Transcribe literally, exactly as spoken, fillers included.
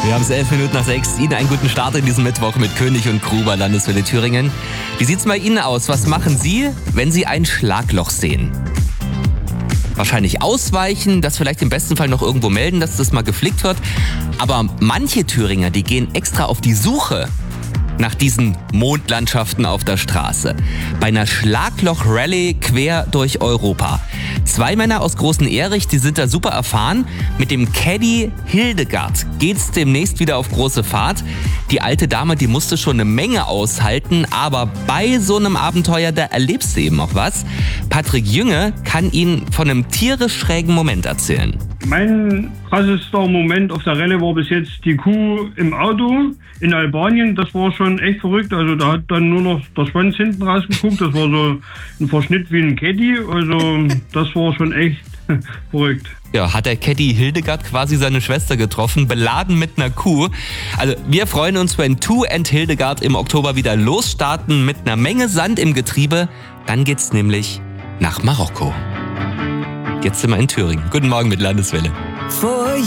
Wir haben es elf Minuten nach sechs. Ihnen einen guten Start in diesem Mittwoch mit König und Gruber, Landeswelle Thüringen. Wie sieht's bei Ihnen aus? Was machen Sie, wenn Sie ein Schlagloch sehen? Wahrscheinlich ausweichen, das vielleicht im besten Fall noch irgendwo melden, dass das mal geflickt wird. Aber manche Thüringer, die gehen extra auf die Suche nach diesen Mondlandschaften auf der Straße. Bei einer Schlagloch-Rallye quer durch Europa. Zwei Männer aus Großenerich, die sind da super erfahren. Mit dem Caddy Hildegard geht's demnächst wieder auf große Fahrt. Die alte Dame, die musste schon eine Menge aushalten, aber bei so einem Abenteuer, da erlebst du eben auch was. Patrick Jünge kann Ihnen von einem tierisch schrägen Moment erzählen. Mein krassester Moment auf der Rallye war bis jetzt die Kuh im Auto in Albanien. Das war schon echt verrückt. Also da hat dann nur noch der Schwanz hinten rausgeguckt. Das war so ein Verschnitt wie ein Caddy. Also das war schon echt verrückt. Ja, hat der Caddy Hildegard quasi seine Schwester getroffen, beladen mit einer Kuh. Also wir freuen uns, wenn Two and Hildegard im Oktober wieder losstarten mit einer Menge Sand im Getriebe. Dann geht's nämlich nach Marokko. Jetzt sind wir in Thüringen. Guten Morgen mit Landeswelle.